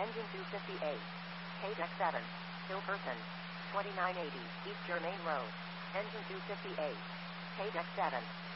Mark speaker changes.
Speaker 1: Engine 258. KDEC 7. Still person. 2980 East Germain Road. Engine 258. KDEC 7.